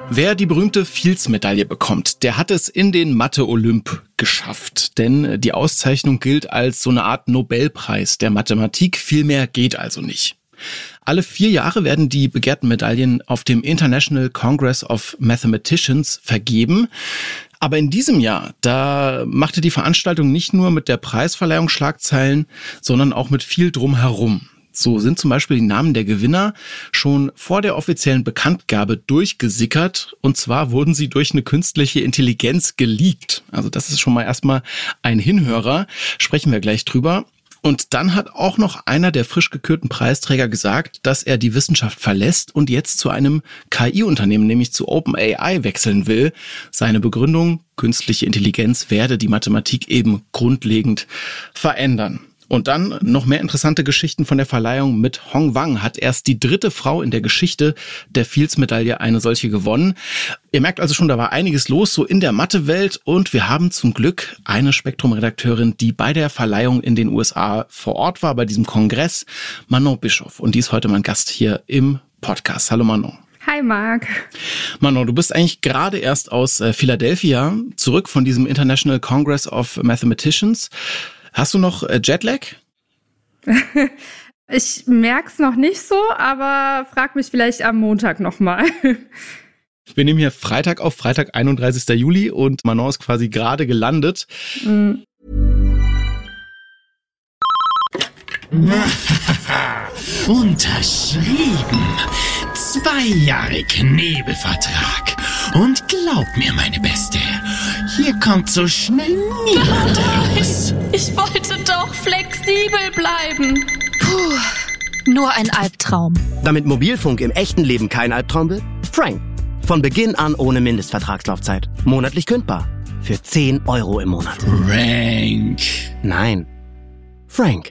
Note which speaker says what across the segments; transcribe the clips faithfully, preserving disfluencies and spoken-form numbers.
Speaker 1: Wer die berühmte Fields-Medaille bekommt, der hat es in den Mathe-Olymp geschafft. Denn die Auszeichnung gilt als so eine Art Nobelpreis der Mathematik. Viel mehr geht also nicht. Alle vier Jahre werden die begehrten Medaillen auf dem International Congress of Mathematicians vergeben. Aber in diesem Jahr, da machte die Veranstaltung nicht nur mit der Preisverleihung Schlagzeilen, sondern auch mit viel drumherum. So sind zum Beispiel die Namen der Gewinner schon vor der offiziellen Bekanntgabe durchgesickert. Und zwar wurden sie durch eine künstliche Intelligenz geleakt. Also das ist schon mal erstmal ein Hinhörer. Sprechen wir gleich drüber. Und dann hat auch noch einer der frisch gekürten Preisträger gesagt, dass er die Wissenschaft verlässt und jetzt zu einem K I-Unternehmen, nämlich zu OpenAI, wechseln will. Seine Begründung: künstliche Intelligenz werde die Mathematik eben grundlegend verändern. Und dann noch mehr interessante Geschichten von der Verleihung. Mit Hong Wang hat erst die dritte Frau in der Geschichte der Fields-Medaille eine solche gewonnen. Ihr merkt also schon, da war einiges los, so in der Mathe-Welt. Und wir haben zum Glück eine Spektrum-Redakteurin, die bei der Verleihung in den U S A vor Ort war, bei diesem Kongress, Manon Bischoff. Und die ist heute mein Gast hier im Podcast. Hallo Manon.
Speaker 2: Hi Marc.
Speaker 1: Manon, du bist eigentlich gerade erst aus äh, Philadelphia zurück von diesem International Congress of Mathematicians. Hast du noch äh, Jetlag?
Speaker 2: Ich merk's noch nicht so, aber frag mich vielleicht am Montag nochmal.
Speaker 1: Wir nehmen hier Freitag auf, Freitag, einunddreißigster Juli, und Manon ist quasi gerade gelandet. Mhm.
Speaker 3: Unterschrieben. Zwei Jahre Knebelvertrag. Und glaub mir, meine Beste, hier kommt so schnell niemand raus.
Speaker 4: Ich wollte doch flexibel bleiben.
Speaker 5: Puh, nur ein Albtraum.
Speaker 6: Damit Mobilfunk im echten Leben kein Albtraum wird? Frank. Von Beginn an ohne Mindestvertragslaufzeit. Monatlich kündbar. Für zehn Euro im Monat.
Speaker 3: Frank.
Speaker 6: Nein. Frank.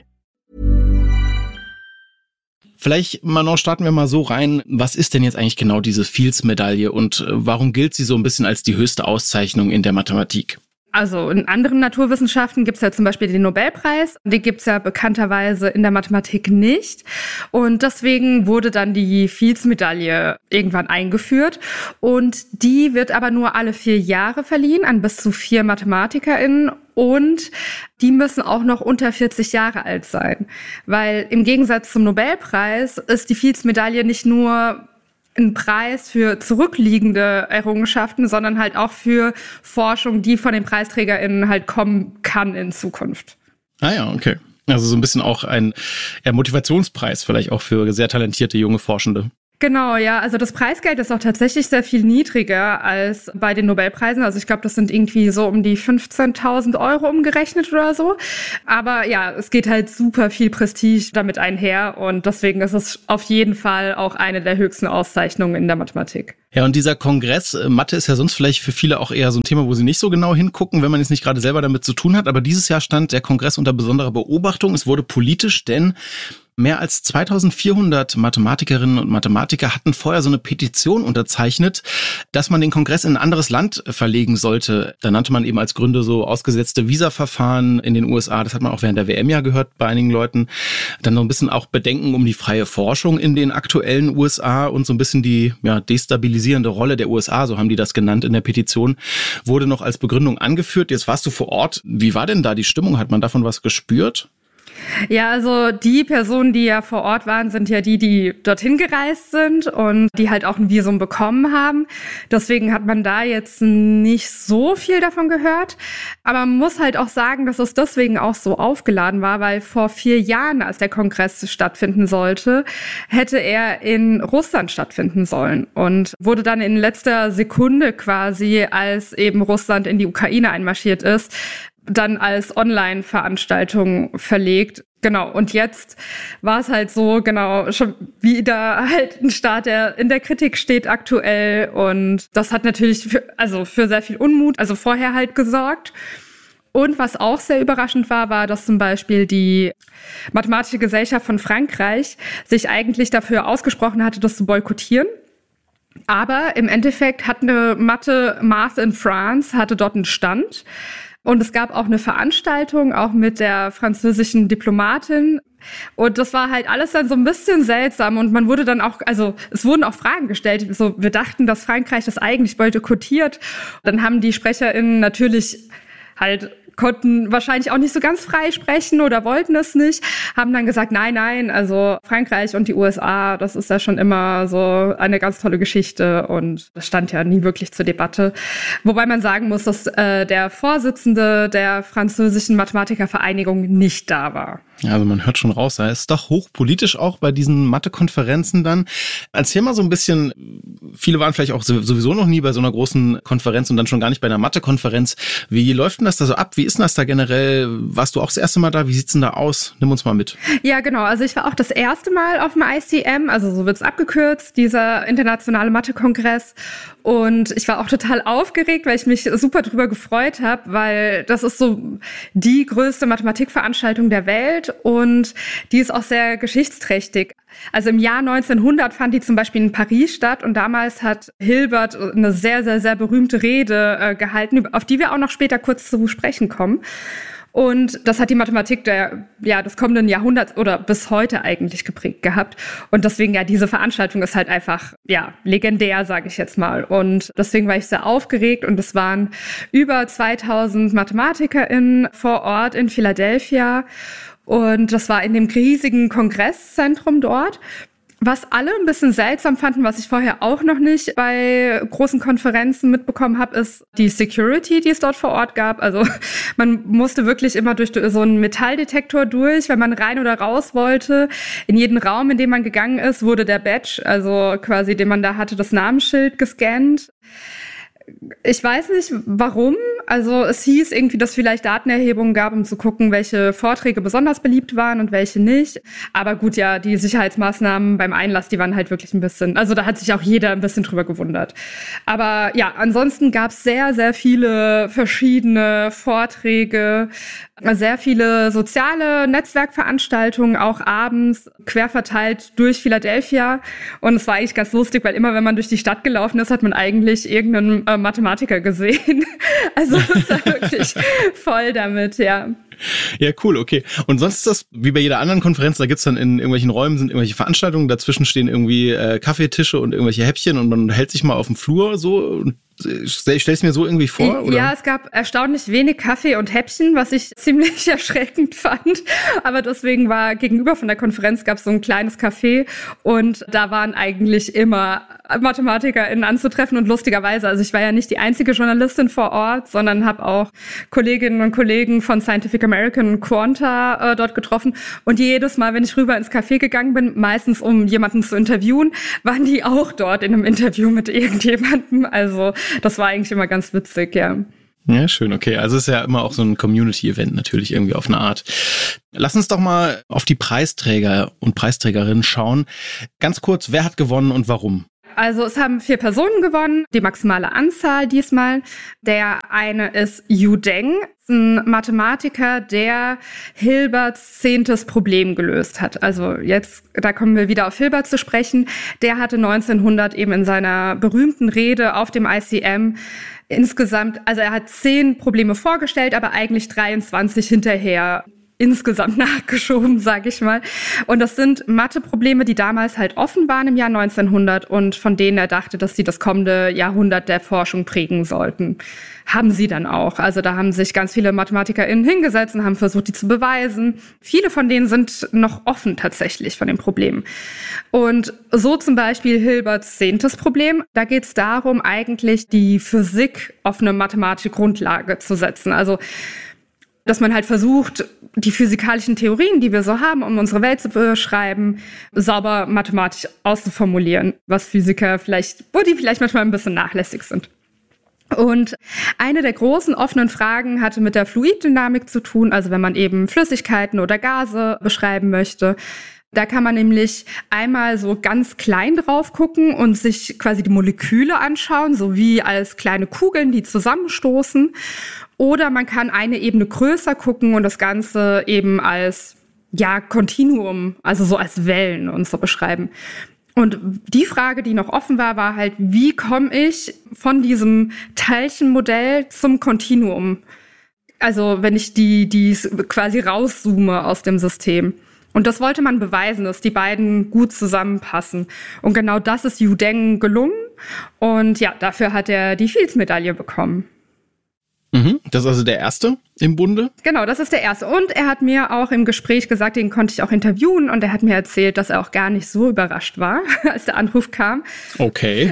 Speaker 1: Vielleicht, Manon, starten wir mal so rein. Was ist denn jetzt eigentlich genau diese Fields-Medaille und warum gilt sie so ein bisschen als die höchste Auszeichnung in der Mathematik?
Speaker 2: Also in anderen Naturwissenschaften gibt es ja zum Beispiel den Nobelpreis. Den gibt es ja bekannterweise in der Mathematik nicht. Und deswegen wurde dann die Fields-Medaille irgendwann eingeführt. Und die wird aber nur alle vier Jahre verliehen an bis zu vier MathematikerInnen. Und die müssen auch noch unter vierzig Jahre alt sein. Weil im Gegensatz zum Nobelpreis ist die Fields-Medaille nicht nur ein Preis für zurückliegende Errungenschaften, sondern halt auch für Forschung, die von den PreisträgerInnen halt kommen kann in Zukunft.
Speaker 1: Ah ja, okay. Also so ein bisschen auch ein eher Motivationspreis vielleicht auch für sehr talentierte junge Forschende.
Speaker 2: Genau, ja. Also das Preisgeld ist auch tatsächlich sehr viel niedriger als bei den Nobelpreisen. Also ich glaube, das sind irgendwie so um die fünfzehntausend Euro umgerechnet oder so. Aber ja, es geht halt super viel Prestige damit einher. Und deswegen ist es auf jeden Fall auch eine der höchsten Auszeichnungen in der Mathematik.
Speaker 1: Ja, und dieser Kongress, Mathe ist ja sonst vielleicht für viele auch eher so ein Thema, wo sie nicht so genau hingucken, wenn man jetzt nicht gerade selber damit zu tun hat. Aber dieses Jahr stand der Kongress unter besonderer Beobachtung. Es wurde politisch, denn mehr als zweitausendvierhundert Mathematikerinnen und Mathematiker hatten vorher so eine Petition unterzeichnet, dass man den Kongress in ein anderes Land verlegen sollte. Da nannte man eben als Gründe so ausgesetzte Visaverfahren in den U S A. Das hat man auch während der W M ja gehört bei einigen Leuten. Dann noch ein bisschen auch Bedenken um die freie Forschung in den aktuellen U S A und so ein bisschen die ja, destabilisierende Rolle der U S A, so haben die das genannt in der Petition, wurde noch als Begründung angeführt. Jetzt warst du vor Ort. Wie war denn da die Stimmung? Hat man davon was gespürt?
Speaker 2: Ja, also die Personen, die ja vor Ort waren, sind ja die, die dorthin gereist sind und die halt auch ein Visum bekommen haben. Deswegen hat man da jetzt nicht so viel davon gehört. Aber man muss halt auch sagen, dass es deswegen auch so aufgeladen war, weil vor vier Jahren, als der Kongress stattfinden sollte, hätte er in Russland stattfinden sollen und wurde dann in letzter Sekunde quasi, als eben Russland in die Ukraine einmarschiert ist, dann als Online-Veranstaltung verlegt. Genau, und jetzt war es halt so, genau, schon wieder halt ein Staat, der in der Kritik steht aktuell. Und das hat natürlich für, also für sehr viel Unmut, also vorher halt gesorgt. Und was auch sehr überraschend war, war, dass zum Beispiel die Mathematische Gesellschaft von Frankreich sich eigentlich dafür ausgesprochen hatte, das zu boykottieren. Aber im Endeffekt hat eine Mathe, Math in France, hatte dort einen Stand. Und es gab auch eine Veranstaltung, auch mit der französischen Diplomatin Und das war halt alles dann so ein bisschen seltsam und man wurde dann auch, also es wurden auch Fragen gestellt. So, wir dachten, dass Frankreich das eigentlich boykottiert. Dann haben die SprecherInnen natürlich halt konnten wahrscheinlich auch nicht so ganz frei sprechen oder wollten es nicht, haben dann gesagt, nein, nein, also Frankreich und die U S A, das ist ja schon immer so eine ganz tolle Geschichte und das stand ja nie wirklich zur Debatte. Wobei man sagen muss, dass äh, der Vorsitzende der französischen Mathematikervereinigung nicht da war.
Speaker 1: Ja, also man hört schon raus, da ist doch hochpolitisch auch bei diesen Mathe-Konferenzen dann. Erzähl mal so ein bisschen, viele waren vielleicht auch sowieso noch nie bei so einer großen Konferenz und dann schon gar nicht bei einer Mathe-Konferenz. Wie läuft denn das da so ab? Wie ist denn das da generell? Warst du auch das erste Mal da? Wie sieht's denn da aus? Nimm uns mal mit.
Speaker 2: Ja, genau. Also ich war auch das erste Mal auf dem I C M, also so wird's abgekürzt, dieser internationale Mathe-Kongress. Und ich war auch total aufgeregt, weil ich mich super drüber gefreut habe, weil das ist so die größte Mathematikveranstaltung der Welt und die ist auch sehr geschichtsträchtig. Also im Jahr neunzehnhundert fand die zum Beispiel in Paris statt und damals hat Hilbert eine sehr, sehr, sehr berühmte Rede äh, gehalten, auf die wir auch noch später kurz zu sprechen kommen. Und das hat die Mathematik der, ja, des kommenden Jahrhunderts oder bis heute eigentlich geprägt gehabt. Und deswegen, ja, diese Veranstaltung ist halt einfach, ja, legendär, sage ich jetzt mal. Und deswegen war ich sehr aufgeregt und es waren über zweitausend MathematikerInnen vor Ort in Philadelphia. Und das war in dem riesigen Kongresszentrum dort. Was alle ein bisschen seltsam fanden, was ich vorher auch noch nicht bei großen Konferenzen mitbekommen habe, ist die Security, die es dort vor Ort gab. Also man musste wirklich immer durch so einen Metalldetektor durch, wenn man rein oder raus wollte. In jeden Raum, in den man gegangen ist, wurde der Badge, also quasi, den man da hatte, das Namensschild gescannt. Ich weiß nicht, warum. Also es hieß irgendwie, dass es vielleicht Datenerhebungen gab, um zu gucken, welche Vorträge besonders beliebt waren und welche nicht. Aber gut, ja, die Sicherheitsmaßnahmen beim Einlass, die waren halt wirklich ein bisschen, also da hat sich auch jeder ein bisschen drüber gewundert. Aber ja, ansonsten gab es sehr, sehr viele verschiedene Vorträge, sehr viele soziale Netzwerkveranstaltungen, auch abends, quer verteilt durch Philadelphia. Und es war eigentlich ganz lustig, weil immer, wenn man durch die Stadt gelaufen ist, hat man eigentlich irgendeinen äh, Mathematiker gesehen. Also es war wirklich voll damit, ja.
Speaker 1: Ja, cool, okay. Und sonst ist das wie bei jeder anderen Konferenz, da gibt's dann in irgendwelchen Räumen sind irgendwelche Veranstaltungen, dazwischen stehen irgendwie äh, Kaffeetische und irgendwelche Häppchen und man hält sich mal auf dem Flur so und stell, stellst mir so irgendwie vor, oder?
Speaker 2: Ja, es gab erstaunlich wenig Kaffee und Häppchen, was ich ziemlich erschreckend fand. Aber deswegen war gegenüber von der Konferenz gab es so ein kleines Café und da waren eigentlich immer MathematikerInnen anzutreffen und lustigerweise, also ich war ja nicht die einzige Journalistin vor Ort, sondern habe auch Kolleginnen und Kollegen von Scientific American und Quanta äh, dort getroffen und jedes Mal, wenn ich rüber ins Café gegangen bin, meistens um jemanden zu interviewen, waren die auch dort in einem Interview mit irgendjemandem, also das war eigentlich immer ganz witzig, ja.
Speaker 1: Ja, schön, okay. Also es ist ja immer auch so ein Community-Event natürlich irgendwie auf eine Art. Lass uns doch mal auf die Preisträger und Preisträgerinnen schauen. Ganz kurz, wer hat gewonnen und warum?
Speaker 2: Also es haben vier Personen gewonnen, die maximale Anzahl diesmal. Der eine ist Yu Deng, ein Mathematiker, der Hilberts zehntes Problem gelöst hat. Also jetzt, da kommen wir wieder auf Hilbert zu sprechen. Der hatte neunzehnhundert eben in seiner berühmten Rede auf dem I C M insgesamt, also er hat zehn Probleme vorgestellt, aber eigentlich dreiundzwanzig hinterher insgesamt nachgeschoben, sage ich mal. Und das sind Mathe-Probleme, die damals halt offen waren im Jahr neunzehnhundert und von denen er dachte, dass sie das kommende Jahrhundert der Forschung prägen sollten. Haben sie dann auch. Also da haben sich ganz viele MathematikerInnen hingesetzt und haben versucht, die zu beweisen. Viele von denen sind noch offen tatsächlich von den Problemen. Und so zum Beispiel Hilberts zehntes Problem. Da geht es darum, eigentlich die Physik auf eine mathematische Grundlage zu setzen. Also dass man halt versucht, die physikalischen Theorien, die wir so haben, um unsere Welt zu beschreiben, sauber mathematisch auszuformulieren, was Physiker vielleicht, wo die vielleicht manchmal ein bisschen nachlässig sind. Und eine der großen offenen Fragen hatte mit der Fluiddynamik zu tun, also wenn man eben Flüssigkeiten oder Gase beschreiben möchte. Da kann man nämlich einmal so ganz klein drauf gucken und sich quasi die Moleküle anschauen, so wie als kleine Kugeln, die zusammenstoßen. Oder man kann eine Ebene größer gucken und das Ganze eben als, ja, Kontinuum, also so als Wellen und so beschreiben. Und die Frage, die noch offen war, war halt, wie komme ich von diesem Teilchenmodell zum Kontinuum? Also wenn ich die, die quasi rauszoome aus dem System. Und das wollte man beweisen, dass die beiden gut zusammenpassen. Und genau das ist Yu Deng gelungen. Und ja, dafür hat er die Fields-Medaille bekommen.
Speaker 1: Mhm, das ist also der erste im Bunde?
Speaker 2: Genau, das ist der erste. Und er hat mir auch im Gespräch gesagt, den konnte ich auch interviewen. Und er hat mir erzählt, dass er auch gar nicht so überrascht war, als der Anruf kam.
Speaker 1: Okay.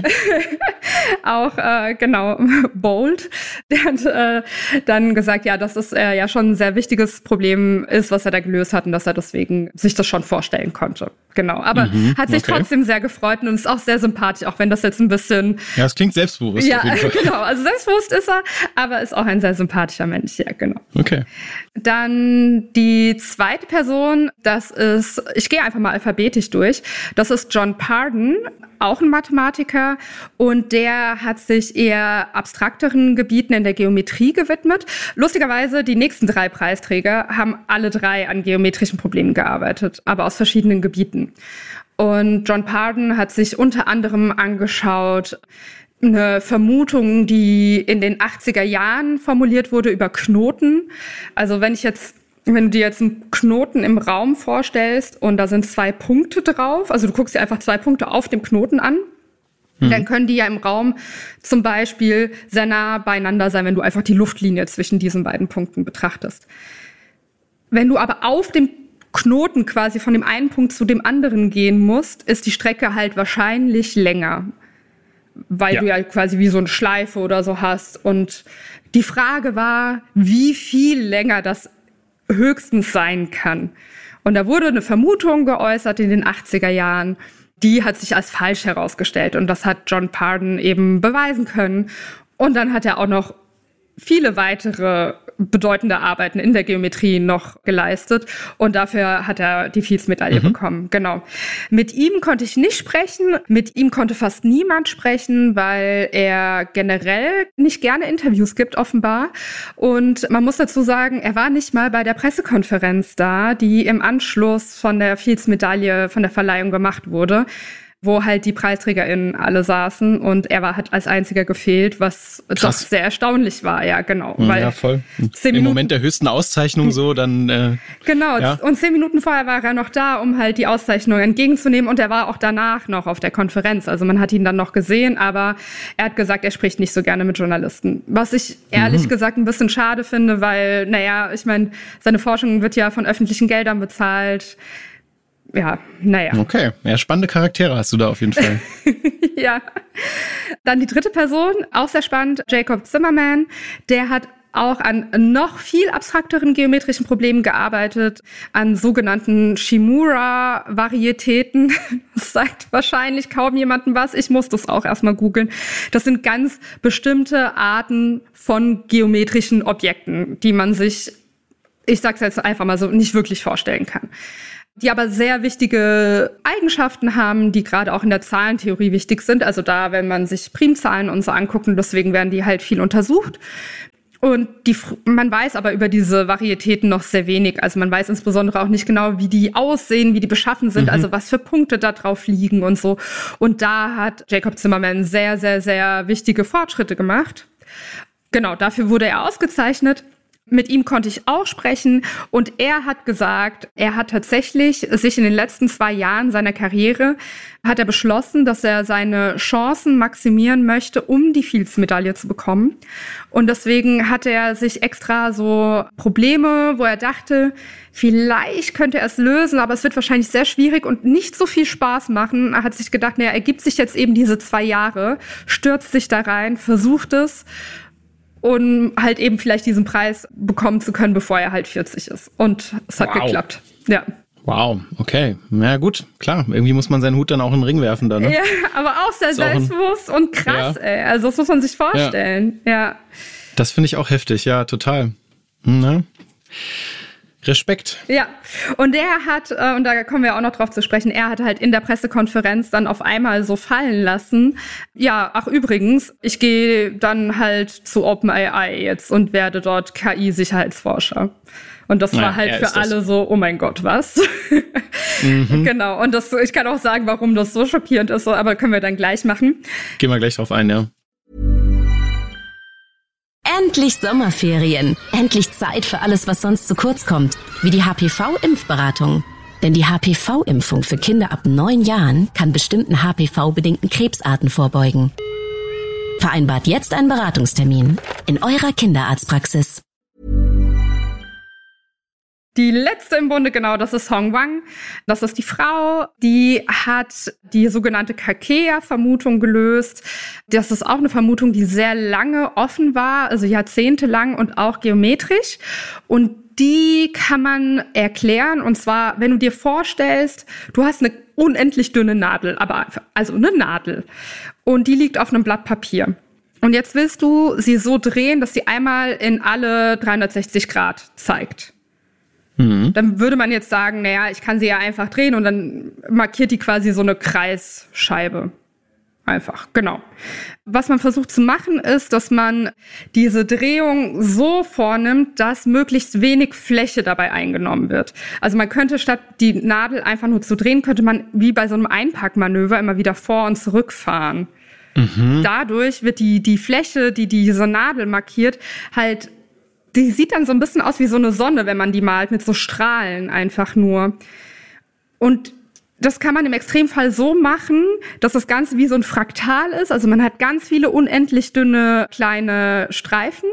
Speaker 2: Auch, äh, genau, bold. Der hat äh, dann gesagt, ja, dass es äh, ja schon ein sehr wichtiges Problem ist, was er da gelöst hat und dass er deswegen sich das schon vorstellen konnte. Genau, aber
Speaker 1: mhm,
Speaker 2: hat sich
Speaker 1: okay.
Speaker 2: trotzdem sehr gefreut und ist auch sehr sympathisch, auch wenn das jetzt ein bisschen...
Speaker 1: Ja, es klingt selbstbewusst
Speaker 2: Ja,
Speaker 1: auf jeden Fall.
Speaker 2: genau, also selbstbewusst ist er, aber ist auch ein sehr sympathischer Mensch, ja, genau.
Speaker 1: Okay.
Speaker 2: Dann die zweite Person, das ist, ich gehe einfach mal alphabetisch durch, das ist John Pardon, auch ein Mathematiker, und der hat sich eher abstrakteren Gebieten in der Geometrie gewidmet. Lustigerweise, die nächsten drei Preisträger haben alle drei an geometrischen Problemen gearbeitet, aber aus verschiedenen Gebieten. Und John Pardon hat sich unter anderem angeschaut, eine Vermutung, die in den achtziger Jahren formuliert wurde über Knoten. Also wenn ich jetzt, wenn du dir jetzt einen Knoten im Raum vorstellst und da sind zwei Punkte drauf, also du guckst dir einfach zwei Punkte auf dem Knoten an, mhm. dann können die ja im Raum zum Beispiel sehr nah beieinander sein, wenn du einfach die Luftlinie zwischen diesen beiden Punkten betrachtest. Wenn du aber auf dem Knoten quasi von dem einen Punkt zu dem anderen gehen musst, ist die Strecke halt wahrscheinlich länger. Weil ja. du ja quasi wie so eine Schleife oder so hast. Und die Frage war, wie viel länger das höchstens sein kann. Und da wurde eine Vermutung geäußert in den achtziger Jahren, die hat sich als falsch herausgestellt. Und das hat John Pardon eben beweisen können. Und dann hat er auch noch viele weitere bedeutende Arbeiten in der Geometrie noch geleistet. Und dafür hat er die Fields-Medaille mhm. bekommen. Genau. Mit ihm konnte ich nicht sprechen. Mit ihm konnte fast niemand sprechen, weil er generell nicht gerne Interviews gibt, offenbar. Und man muss dazu sagen, er war nicht mal bei der Pressekonferenz da, die im Anschluss von der Fields-Medaille, von der Verleihung gemacht wurde, wo halt die PreisträgerInnen alle saßen und er war, hat als einziger gefehlt, was Krass. Doch sehr erstaunlich war, ja, genau. Weil
Speaker 1: ja, voll.
Speaker 2: Zehn
Speaker 1: Im
Speaker 2: Minuten,
Speaker 1: Moment der höchsten Auszeichnung so, dann... Äh,
Speaker 2: genau,
Speaker 1: ja.
Speaker 2: Und zehn Minuten vorher war er noch da, um halt die Auszeichnung entgegenzunehmen und er war auch danach noch auf der Konferenz. Also man hat ihn dann noch gesehen, aber er hat gesagt, er spricht nicht so gerne mit Journalisten. Was ich ehrlich mhm. gesagt ein bisschen schade finde, weil, naja, ich meine, seine Forschung wird ja von öffentlichen Geldern bezahlt. Ja, naja.
Speaker 1: Okay, ja, spannende Charaktere hast du da auf jeden Fall.
Speaker 2: Ja. Dann die dritte Person, auch sehr spannend, Jacob Zimmerman. Der hat auch an noch viel abstrakteren geometrischen Problemen gearbeitet, an sogenannten Shimura-Varietäten. Das sagt wahrscheinlich kaum jemandem was. Ich muss das auch erstmal googeln. Das sind ganz bestimmte Arten von geometrischen Objekten, die man sich, ich sag's jetzt einfach mal so, nicht wirklich vorstellen kann. Die aber sehr wichtige Eigenschaften haben, die gerade auch in der Zahlentheorie wichtig sind. Also da, wenn man sich Primzahlen und so anguckt, und deswegen werden die halt viel untersucht. Und die, man weiß aber über diese Varietäten noch sehr wenig. Also man weiß insbesondere auch nicht genau, wie die aussehen, wie die beschaffen sind, mhm. also was für Punkte da drauf liegen und so. Und da hat Jacob Zimmerman sehr, sehr, sehr wichtige Fortschritte gemacht. Genau, dafür wurde er ausgezeichnet. Mit ihm konnte ich auch sprechen und er hat gesagt, er hat tatsächlich sich in den letzten zwei Jahren seiner Karriere, hat er beschlossen, dass er seine Chancen maximieren möchte, um die Fields-Medaille zu bekommen. Und deswegen hat er sich extra so Probleme, wo er dachte, vielleicht könnte er es lösen, aber es wird wahrscheinlich sehr schwierig und nicht so viel Spaß machen. Er hat sich gedacht, naja, er gibt sich jetzt eben diese zwei Jahre, stürzt sich da rein, versucht es, um halt eben vielleicht diesen Preis bekommen zu können, bevor er halt vierzig ist. Und es hat wow. geklappt. Ja.
Speaker 1: Wow, okay. Na gut, klar. Irgendwie muss man seinen Hut dann auch in den Ring werfen dann, ne?
Speaker 2: Ja, aber auch sehr ist selbstbewusst auch ein, und krass, ja. ey. Also das muss man sich vorstellen. Ja. ja.
Speaker 1: Das finde ich auch heftig, ja, total. Ne? Respekt.
Speaker 2: Ja, und der hat, äh, und da kommen wir auch noch drauf zu sprechen, er hat halt in der Pressekonferenz dann auf einmal so fallen lassen, ja, ach übrigens, ich gehe dann halt zu OpenAI jetzt und werde dort K I-Sicherheitsforscher. Und das war ja, halt für alle so, oh mein Gott, was? Mhm. Genau, und das, ich kann auch sagen, warum das so schockierend ist, aber können wir dann gleich machen.
Speaker 1: Gehen wir gleich drauf ein, ja.
Speaker 7: Endlich Sommerferien. Endlich Zeit für alles, was sonst zu kurz kommt. Wie die H P V-Impfberatung. Denn die H P V-Impfung für Kinder ab neun Jahren kann bestimmten H P V-bedingten Krebsarten vorbeugen. Vereinbart jetzt einen Beratungstermin in eurer Kinderarztpraxis.
Speaker 2: Die letzte im Bunde, genau, das ist Hong Wang. Das ist die Frau, die hat die sogenannte Kakea-Vermutung gelöst. Das ist auch eine Vermutung, die sehr lange offen war, also jahrzehntelang und auch geometrisch. Und die kann man erklären, und zwar, wenn du dir vorstellst, du hast eine unendlich dünne Nadel, aber also eine Nadel, und die liegt auf einem Blatt Papier. Und jetzt willst du sie so drehen, dass sie einmal in alle dreihundertsechzig Grad zeigt. Mhm. Dann würde man jetzt sagen, naja, ich kann sie ja einfach drehen und dann markiert die quasi so eine Kreisscheibe. Einfach, genau. Was man versucht zu machen, ist, dass man diese Drehung so vornimmt, dass möglichst wenig Fläche dabei eingenommen wird. Also man könnte statt die Nadel einfach nur zu drehen, könnte man wie bei so einem Einpackmanöver immer wieder vor- und zurückfahren. Mhm. Dadurch wird die, die Fläche, die diese Nadel markiert, halt, die sieht dann so ein bisschen aus wie so eine Sonne, wenn man die malt, mit so Strahlen einfach nur. Und das kann man im Extremfall so machen, dass das Ganze wie so ein Fraktal ist. Also man hat ganz viele unendlich dünne kleine Streifen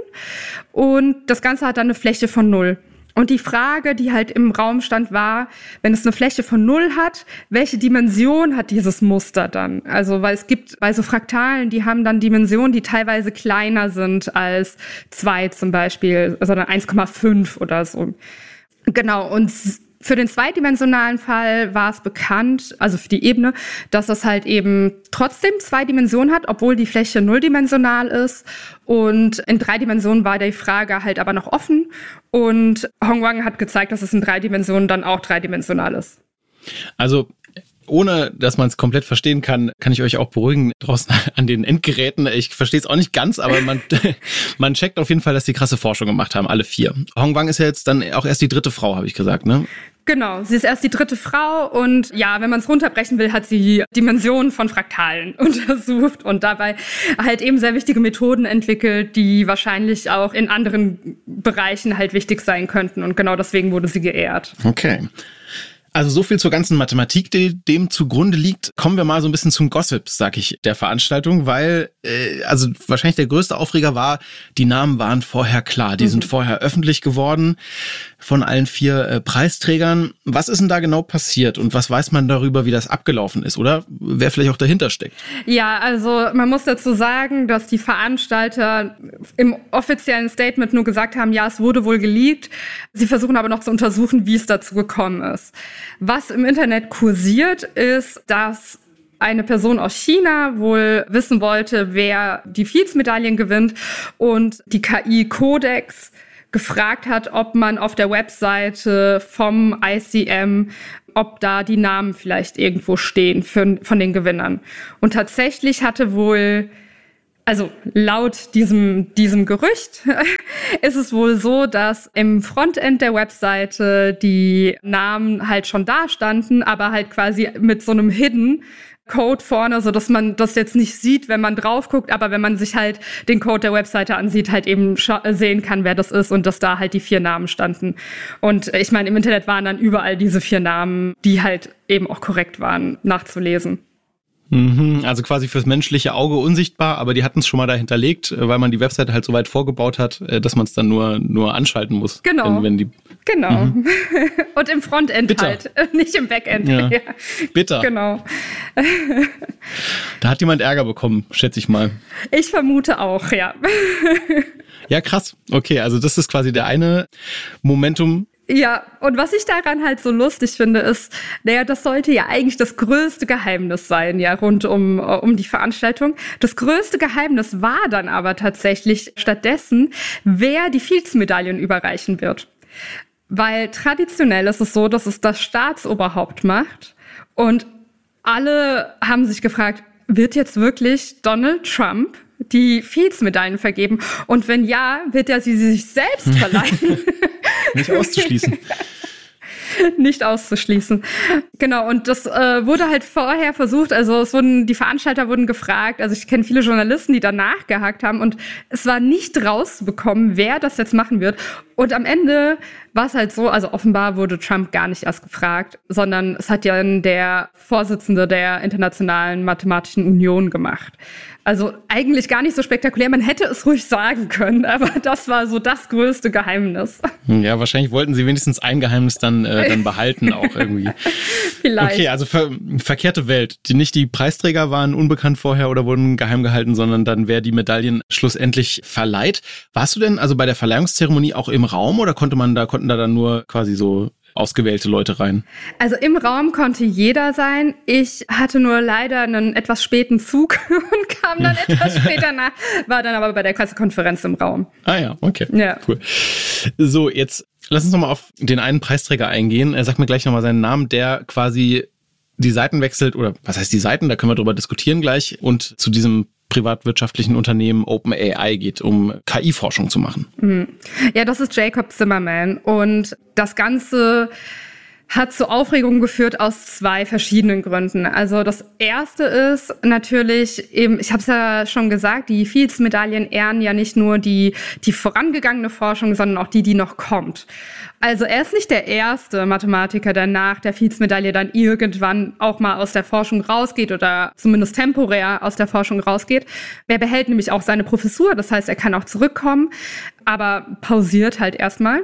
Speaker 2: und das Ganze hat dann eine Fläche von null. Und die Frage, die halt im Raum stand, war, wenn es eine Fläche von null hat, welche Dimension hat dieses Muster dann? Also, weil es gibt bei so Fraktalen, die haben dann Dimensionen, die teilweise kleiner sind als zwei zum Beispiel, sondern eins Komma fünf oder so. Genau, und für den zweidimensionalen Fall war es bekannt, also für die Ebene, dass es halt eben trotzdem zwei Dimensionen hat, obwohl die Fläche nulldimensional ist. Und in drei Dimensionen war die Frage halt aber noch offen. Und Hong Wang hat gezeigt, dass es in drei Dimensionen dann auch dreidimensional ist.
Speaker 1: Also ohne, dass man es komplett verstehen kann, kann ich euch auch beruhigen draußen an den Endgeräten. Ich verstehe es auch nicht ganz, aber man, man checkt auf jeden Fall, dass die krasse Forschung gemacht haben, alle vier. Hong Wang ist ja jetzt dann auch erst die dritte Frau, habe ich gesagt, ne?
Speaker 2: Genau, sie ist erst die dritte Frau und ja, wenn man es runterbrechen will, hat sie Dimensionen von Fraktalen untersucht und dabei halt eben sehr wichtige Methoden entwickelt, die wahrscheinlich auch in anderen Bereichen halt wichtig sein könnten und genau deswegen wurde sie geehrt.
Speaker 1: Okay. Also so viel zur ganzen Mathematik, die dem zugrunde liegt. Kommen wir mal so ein bisschen zum Gossip, sag ich, der Veranstaltung, weil äh, also wahrscheinlich der größte Aufreger war, die Namen waren vorher klar. Die mhm. sind vorher öffentlich geworden von allen vier äh, Preisträgern. Was ist denn da genau passiert und was weiß man darüber, wie das abgelaufen ist oder wer vielleicht auch dahinter steckt?
Speaker 2: Ja, also man muss dazu sagen, dass die Veranstalter im offiziellen Statement nur gesagt haben, ja, es wurde wohl geleakt. Sie versuchen aber noch zu untersuchen, wie es dazu gekommen ist. Was im Internet kursiert, ist, dass eine Person aus China wohl wissen wollte, wer die Fields-Medaillen gewinnt und die K I Codex gefragt hat, ob man auf der Webseite vom I C M, ob da die Namen vielleicht irgendwo stehen für, von den Gewinnern. Und tatsächlich hatte wohl, also laut diesem, diesem Gerücht ist es wohl so, dass im Frontend der Webseite die Namen halt schon da standen, aber halt quasi mit so einem Hidden Code vorne, so dass man das jetzt nicht sieht, wenn man drauf guckt, aber wenn man sich halt den Code der Webseite ansieht, halt eben scha- sehen kann, wer das ist und dass da halt die vier Namen standen. Und ich meine, im Internet waren dann überall diese vier Namen, die halt eben auch korrekt waren, nachzulesen.
Speaker 1: Also quasi fürs menschliche Auge unsichtbar, aber die hatten es schon mal da hinterlegt, weil man die Webseite halt so weit vorgebaut hat, dass man es dann nur nur anschalten muss.
Speaker 2: Genau.
Speaker 1: Wenn, wenn die
Speaker 2: genau.
Speaker 1: Mhm.
Speaker 2: Und im Frontend
Speaker 1: Bitter.
Speaker 2: halt, nicht im Backend.
Speaker 1: Ja. Ja. Bitter.
Speaker 2: Genau.
Speaker 1: Da hat jemand Ärger bekommen, schätze ich mal.
Speaker 2: Ich vermute auch, ja.
Speaker 1: Ja, krass. Okay, also das ist quasi der eine Momentum.
Speaker 2: Ja, und was ich daran halt so lustig finde, ist, naja, das sollte ja eigentlich das größte Geheimnis sein, ja, rund um, um die Veranstaltung. Das größte Geheimnis war dann aber tatsächlich stattdessen, wer die Fields-Medaillen überreichen wird. Weil traditionell ist es so, dass es das Staatsoberhaupt macht und alle haben sich gefragt, wird jetzt wirklich Donald Trump die Fields-Medaillen vergeben? Und wenn ja, wird er sie sich selbst verleihen?
Speaker 1: Nicht auszuschließen.
Speaker 2: Nicht auszuschließen. Genau, und das äh, wurde halt vorher versucht, also es wurden, die Veranstalter wurden gefragt, also ich kenne viele Journalisten, die danach gehakt haben und es war nicht rauszubekommen, wer das jetzt machen wird. Und am Ende war es halt so, also offenbar wurde Trump gar nicht erst gefragt, sondern es hat ja der Vorsitzende der Internationalen Mathematischen Union gemacht. Also eigentlich gar nicht so spektakulär, man hätte es ruhig sagen können, aber das war so das größte Geheimnis.
Speaker 1: Ja, wahrscheinlich wollten sie wenigstens ein Geheimnis dann, äh, dann behalten auch irgendwie.
Speaker 2: Vielleicht.
Speaker 1: Okay, also ver- verkehrte Welt. Die, nicht die Preisträger waren unbekannt vorher oder wurden geheim gehalten, sondern dann wer die Medaillen schlussendlich verleiht. Warst du denn also bei der Verleihungszeremonie auch im Raum oder konnte man da, konnten da dann nur quasi so ausgewählte Leute rein?
Speaker 2: Also im Raum konnte jeder sein. Ich hatte nur leider einen etwas späten Zug und kam dann etwas später nach, war dann aber bei der Pressekonferenz im Raum.
Speaker 1: Ah ja, okay.
Speaker 2: Ja.
Speaker 1: Cool. So, jetzt lass uns nochmal auf den einen Preisträger eingehen. Er sagt mir gleich nochmal seinen Namen, der quasi die Seiten wechselt, oder was heißt die Seiten, da können wir drüber diskutieren gleich, und zu diesem privatwirtschaftlichen Unternehmen OpenAI geht, um K I-Forschung zu machen.
Speaker 2: Ja, das ist Jacob Zimmerman. Und das Ganze hat zu Aufregung geführt aus zwei verschiedenen Gründen. Also das erste ist natürlich eben, ich habe es ja schon gesagt, die Fields-Medaillen ehren ja nicht nur die, die vorangegangene Forschung, sondern auch die, die noch kommt. Also er ist nicht der erste Mathematiker, der nach der Fields-Medaille dann irgendwann auch mal aus der Forschung rausgeht oder zumindest temporär aus der Forschung rausgeht. Er behält nämlich auch seine Professur, das heißt, er kann auch zurückkommen, aber pausiert halt erstmal.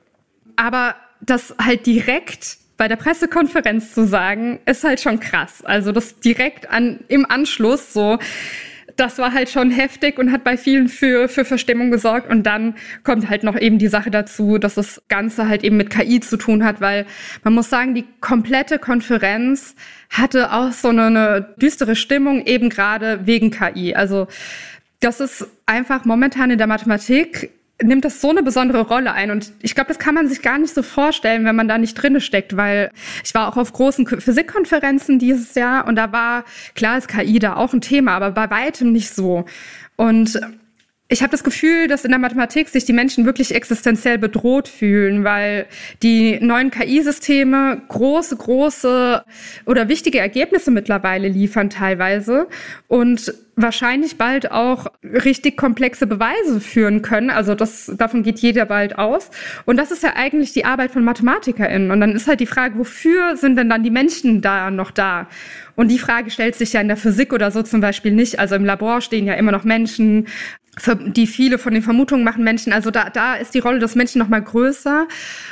Speaker 2: Aber das halt direkt bei der Pressekonferenz zu sagen, ist halt schon krass. Also das direkt an, im Anschluss so, das war halt schon heftig und hat bei vielen für, für Verstimmung gesorgt. Und dann kommt halt noch eben die Sache dazu, dass das Ganze halt eben mit K I zu tun hat, weil man muss sagen, die komplette Konferenz hatte auch so eine, eine düstere Stimmung, eben gerade wegen K I. Also das ist einfach momentan in der Mathematik, nimmt das so eine besondere Rolle ein. Und ich glaube, das kann man sich gar nicht so vorstellen, wenn man da nicht drinne steckt, weil ich war auch auf großen Physikkonferenzen dieses Jahr und da war, klar ist K I da auch ein Thema, aber bei weitem nicht so. Und ich habe das Gefühl, dass in der Mathematik sich die Menschen wirklich existenziell bedroht fühlen, weil die neuen K I-Systeme große, große oder wichtige Ergebnisse mittlerweile liefern teilweise und wahrscheinlich bald auch richtig komplexe Beweise führen können. Also das, davon geht jeder bald aus. Und das ist ja eigentlich die Arbeit von MathematikerInnen. Und dann ist halt die Frage, wofür sind denn dann die Menschen da noch da? Und die Frage stellt sich ja in der Physik oder so zum Beispiel nicht. Also im Labor stehen ja immer noch Menschen, die viele von den Vermutungen machen Menschen. Also da, da ist die Rolle des Menschen noch mal größer.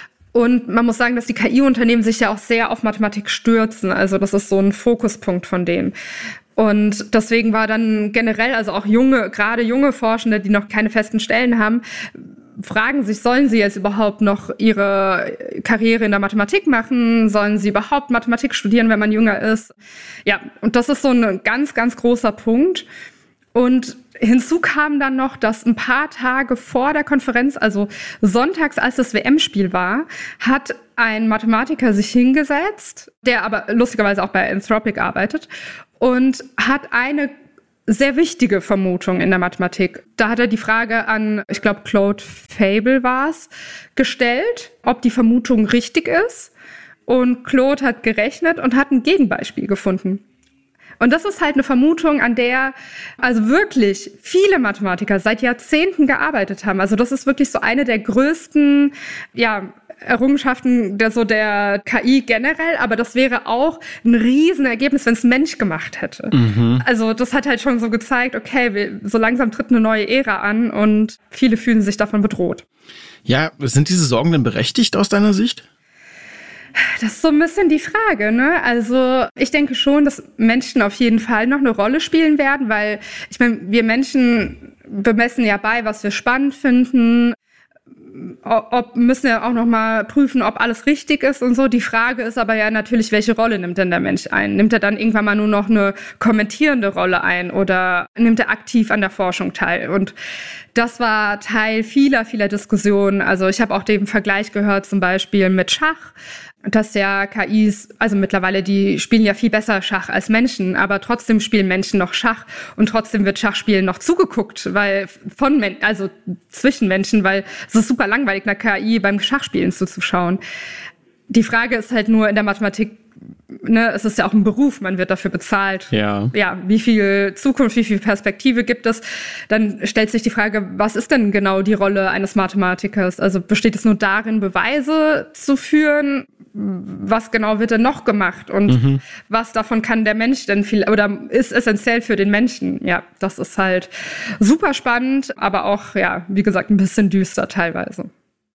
Speaker 2: Und man muss sagen, dass die K I-Unternehmen sich ja auch sehr auf Mathematik stürzen. Also das ist so ein Fokuspunkt von denen. Und deswegen war dann generell, also auch junge, gerade junge Forschende, die noch keine festen Stellen haben, fragen sich, sollen sie jetzt überhaupt noch ihre Karriere in der Mathematik machen? Sollen sie überhaupt Mathematik studieren, wenn man jünger ist? Ja, und das ist so ein ganz, ganz großer Punkt. Und hinzu kam dann noch, dass ein paar Tage vor der Konferenz, also sonntags, als das W M-Spiel war, hat ein Mathematiker sich hingesetzt, der aber lustigerweise auch bei Anthropic arbeitet, und hat eine sehr wichtige Vermutung in der Mathematik. Da hat er die Frage an, ich glaube, Claude Fable war es, gestellt, ob die Vermutung richtig ist. Und Claude hat gerechnet und hat ein Gegenbeispiel gefunden. Und das ist halt eine Vermutung, an der also wirklich viele Mathematiker seit Jahrzehnten gearbeitet haben. Also das ist wirklich so eine der größten, ja, Errungenschaften der, so der K I generell, aber das wäre auch ein Riesenergebnis, wenn es ein Mensch gemacht hätte. Mhm. Also das hat halt schon so gezeigt, okay, wir, so langsam tritt eine neue Ära an und viele fühlen sich davon bedroht.
Speaker 1: Ja, sind diese Sorgen denn berechtigt aus deiner Sicht?
Speaker 2: Das ist so ein bisschen die Frage, ne? Also ich denke schon, dass Menschen auf jeden Fall noch eine Rolle spielen werden, weil ich meine, wir Menschen bemessen ja bei, was wir spannend finden. Ob, müssen ja auch noch mal prüfen, ob alles richtig ist und so. Die Frage ist aber ja natürlich, welche Rolle nimmt denn der Mensch ein? Nimmt er dann irgendwann mal nur noch eine kommentierende Rolle ein oder nimmt er aktiv an der Forschung teil? Und das war Teil vieler, vieler Diskussionen. Also ich habe auch den Vergleich gehört zum Beispiel mit Schach, dass ja K Is, also mittlerweile, die spielen ja viel besser Schach als Menschen, aber trotzdem spielen Menschen noch Schach und trotzdem wird Schachspielen noch zugeguckt, weil von Men- also zwischen Menschen, weil es ist super langweilig, einer K I beim Schachspielen zuzuschauen. Die Frage ist halt nur in der Mathematik, ne, es ist ja auch ein Beruf, man wird dafür bezahlt.
Speaker 1: Ja.
Speaker 2: Ja, wie viel Zukunft, wie viel Perspektive gibt es? Dann stellt sich die Frage, was ist denn genau die Rolle eines Mathematikers? Also besteht es nur darin, Beweise zu führen? Was genau wird denn noch gemacht? Und mhm. was davon kann der Mensch denn viel, oder ist essentiell für den Menschen? Ja, das ist halt super spannend, aber auch, ja, wie gesagt, ein bisschen düster teilweise.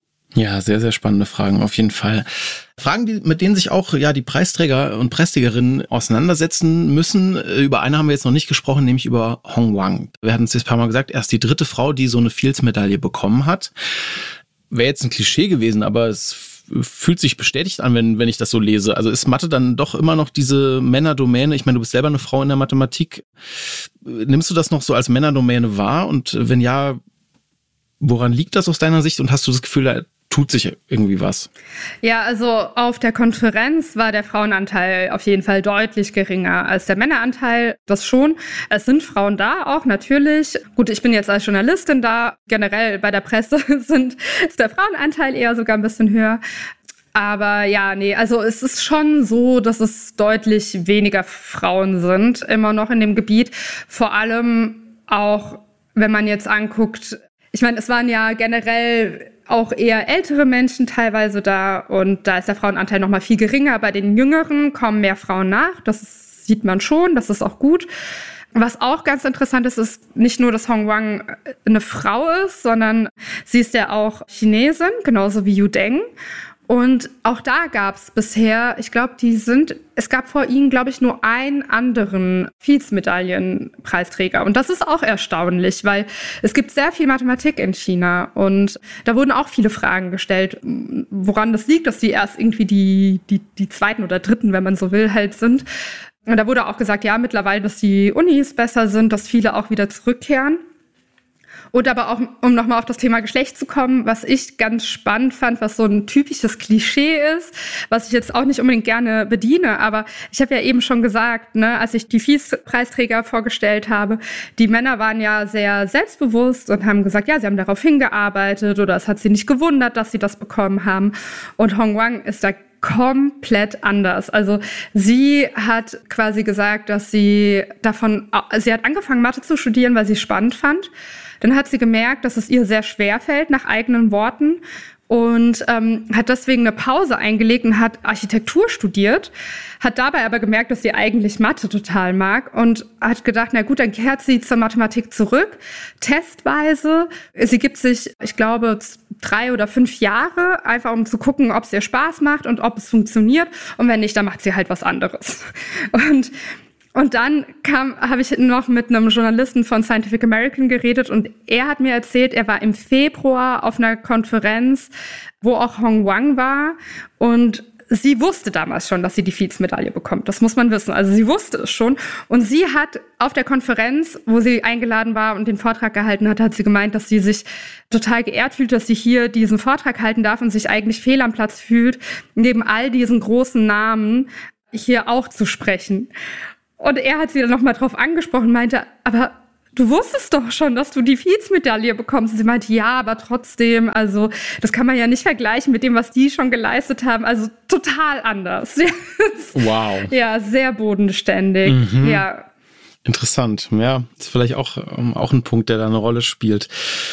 Speaker 1: Ja, sehr, sehr spannende Fragen, auf jeden Fall. Fragen, die, mit denen sich auch ja die Preisträger und Preisträgerinnen auseinandersetzen müssen. Über eine haben wir jetzt noch nicht gesprochen, nämlich über Hong Wang. Wir hatten es jetzt ein paar Mal gesagt, er ist die dritte Frau, die so eine Fields-Medaille bekommen hat. Wäre jetzt ein Klischee gewesen, aber es fühlt sich bestätigt an, wenn, wenn ich das so lese. Also ist Mathe dann doch immer noch diese Männerdomäne? Ich meine, du bist selber eine Frau in der Mathematik. Nimmst du das noch so als Männerdomäne wahr? Und wenn ja, woran liegt das aus deiner Sicht? Und hast du das Gefühl, da tut sich irgendwie was?
Speaker 2: Ja, also auf der Konferenz war der Frauenanteil auf jeden Fall deutlich geringer als der Männeranteil. Das schon. Es sind Frauen da auch, natürlich. Gut, ich bin jetzt als Journalistin da. Generell bei der Presse sind, ist der Frauenanteil eher sogar ein bisschen höher. Aber ja, nee, also es ist schon so, dass es deutlich weniger Frauen sind, immer noch in dem Gebiet. Vor allem auch, wenn man jetzt anguckt, ich meine, es waren ja generell auch eher ältere Menschen teilweise da und da ist der Frauenanteil noch mal viel geringer. Bei den Jüngeren kommen mehr Frauen nach, das sieht man schon, das ist auch gut. Was auch ganz interessant ist, ist nicht nur, dass Hong Wang eine Frau ist, sondern sie ist ja auch Chinesin, genauso wie Yu Deng. Und auch da gab es bisher, ich glaube, die sind, es gab vor ihnen, glaube ich, nur einen anderen Fields-Medaillenpreisträger. Und das ist auch erstaunlich, weil es gibt sehr viel Mathematik in China. Und da wurden auch viele Fragen gestellt, woran das liegt, dass die erst irgendwie die, die, die zweiten oder dritten, wenn man so will, halt sind. Und da wurde auch gesagt, ja, mittlerweile, dass die Unis besser sind, dass viele auch wieder zurückkehren. Und aber auch, um nochmal auf das Thema Geschlecht zu kommen, was ich ganz spannend fand, was so ein typisches Klischee ist, was ich jetzt auch nicht unbedingt gerne bediene, aber ich habe ja eben schon gesagt, ne, als ich die Fields-Preisträger vorgestellt habe, die Männer waren ja sehr selbstbewusst und haben gesagt, ja, sie haben darauf hingearbeitet oder es hat sie nicht gewundert, dass sie das bekommen haben. Und Hong Wang ist da komplett anders. Also sie hat quasi gesagt, dass sie davon, sie hat angefangen, Mathe zu studieren, weil sie es spannend fand. Dann hat sie gemerkt, dass es ihr sehr schwer fällt, nach eigenen Worten, und ähm, hat deswegen eine Pause eingelegt und hat Architektur studiert, hat dabei aber gemerkt, dass sie eigentlich Mathe total mag und hat gedacht, na gut, dann kehrt sie zur Mathematik zurück, testweise. Sie gibt sich, ich glaube, drei oder fünf Jahre, einfach um zu gucken, ob es ihr Spaß macht und ob es funktioniert, und wenn nicht, dann macht sie halt was anderes. Und Und dann kam, habe ich noch mit einem Journalisten von Scientific American geredet und er hat mir erzählt, er war im Februar auf einer Konferenz, wo auch Hong Wang war, und sie wusste damals schon, dass sie die Fields-Medaille bekommt. Das muss man wissen. Also sie wusste es schon. Und sie hat auf der Konferenz, wo sie eingeladen war und den Vortrag gehalten hat, hat sie gemeint, dass sie sich total geehrt fühlt, dass sie hier diesen Vortrag halten darf und sich eigentlich fehl am Platz fühlt, neben all diesen großen Namen hier auch zu sprechen. Und er hat sie dann nochmal drauf angesprochen, meinte, aber du wusstest doch schon, dass du die Fields-Medaille bekommst. Und sie meinte, ja, aber trotzdem, also das kann man ja nicht vergleichen mit dem, was die schon geleistet haben. Also total anders.
Speaker 1: Wow. Ja,
Speaker 2: sehr bodenständig.
Speaker 1: Mhm.
Speaker 2: Ja.
Speaker 1: Interessant. Ja, ist vielleicht auch, auch ein Punkt, der da eine Rolle spielt.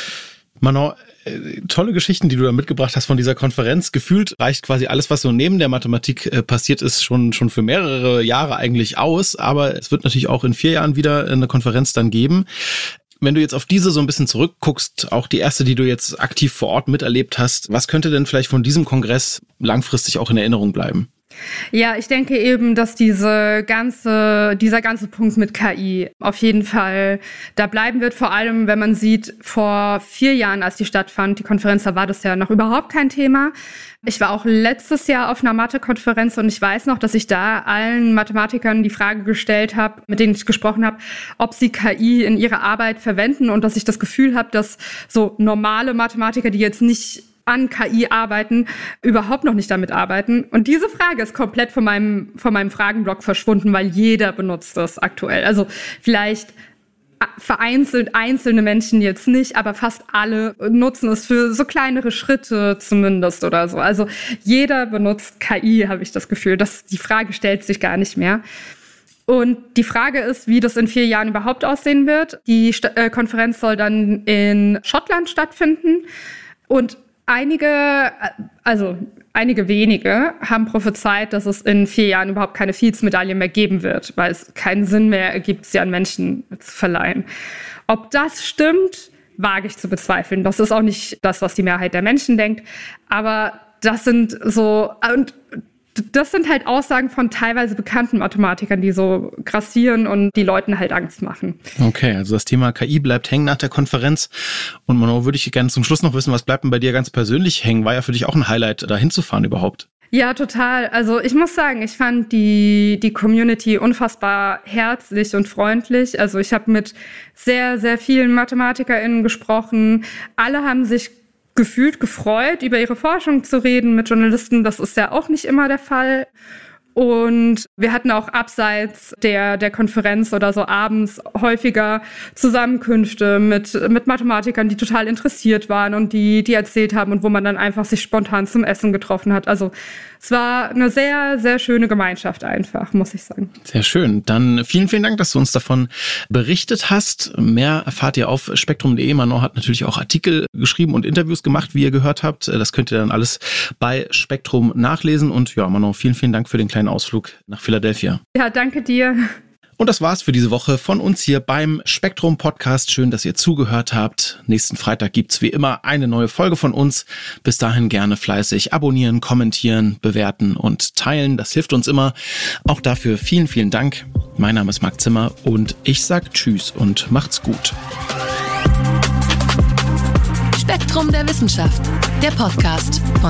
Speaker 1: Manon, tolle Geschichten, die du da mitgebracht hast von dieser Konferenz. Gefühlt reicht quasi alles, was so neben der Mathematik äh, passiert ist, schon schon für mehrere Jahre eigentlich aus. Aber es wird natürlich auch in vier Jahren wieder eine Konferenz dann geben. Wenn du jetzt auf diese so ein bisschen zurückguckst, auch die erste, die du jetzt aktiv vor Ort miterlebt hast, was könnte denn vielleicht von diesem Kongress langfristig auch in Erinnerung bleiben?
Speaker 2: Ja, ich denke eben, dass diese ganze, dieser ganze Punkt mit K I auf jeden Fall da bleiben wird. Vor allem, wenn man sieht, vor vier Jahren, als die stattfand, die Konferenz, da war das ja noch überhaupt kein Thema. Ich war auch letztes Jahr auf einer Mathe-Konferenz und ich weiß noch, dass ich da allen Mathematikern die Frage gestellt habe, mit denen ich gesprochen habe, ob sie K I in ihrer Arbeit verwenden, und dass ich das Gefühl habe, dass so normale Mathematiker, die jetzt nicht an K I arbeiten, überhaupt noch nicht damit arbeiten. Und diese Frage ist komplett von meinem, von meinem Fragenblock verschwunden, weil jeder benutzt das aktuell. Also vielleicht vereinzelt einzelne Menschen jetzt nicht, aber fast alle nutzen es für so kleinere Schritte zumindest oder so. Also jeder benutzt K I, habe ich das Gefühl. Das, die Frage stellt sich gar nicht mehr. Und die Frage ist, wie das in vier Jahren überhaupt aussehen wird. Die St- äh, Konferenz soll dann in Schottland stattfinden. Und einige, also einige wenige haben prophezeit, dass es in vier Jahren überhaupt keine Fields-Medaille mehr geben wird, weil es keinen Sinn mehr ergibt, sie an Menschen zu verleihen. Ob das stimmt, wage ich zu bezweifeln. Das ist auch nicht das, was die Mehrheit der Menschen denkt. Aber das sind so... Und das sind halt Aussagen von teilweise bekannten Mathematikern, die so grassieren und die Leuten halt Angst machen.
Speaker 1: Okay, also das Thema K I bleibt hängen nach der Konferenz. Und Manon, würde ich gerne zum Schluss noch wissen, was bleibt denn bei dir ganz persönlich hängen? War ja für dich auch ein Highlight, da hinzufahren überhaupt.
Speaker 2: Ja, total. Also ich muss sagen, ich fand die, die Community unfassbar herzlich und freundlich. Also ich habe mit sehr, sehr vielen MathematikerInnen gesprochen. Alle haben sich gefühlt gefreut, über ihre Forschung zu reden mit Journalisten. Das ist ja auch nicht immer der Fall. Und wir hatten auch abseits der, der Konferenz oder so abends häufiger Zusammenkünfte mit, mit Mathematikern, die total interessiert waren und die, die erzählt haben und wo man dann einfach sich spontan zum Essen getroffen hat. Also es war eine sehr, sehr schöne Gemeinschaft einfach, muss ich sagen.
Speaker 1: Sehr schön. Dann vielen, vielen Dank, dass du uns davon berichtet hast. Mehr erfahrt ihr auf spektrum punkt de. Manon hat natürlich auch Artikel geschrieben und Interviews gemacht, wie ihr gehört habt. Das könnt ihr dann alles bei Spektrum nachlesen. Und ja, Manon, vielen, vielen Dank für den kleinen Ausflug nach Philadelphia.
Speaker 2: Ja, danke dir.
Speaker 1: Und das war's für diese Woche von uns hier beim Spektrum Podcast. Schön, dass ihr zugehört habt. Nächsten Freitag gibt's wie immer eine neue Folge von uns. Bis dahin gerne fleißig abonnieren, kommentieren, bewerten und teilen. Das hilft uns immer. Auch dafür vielen, vielen Dank. Mein Name ist Marc Zimmer und ich sag Tschüss und macht's gut.
Speaker 5: Spektrum der Wissenschaft, der Podcast von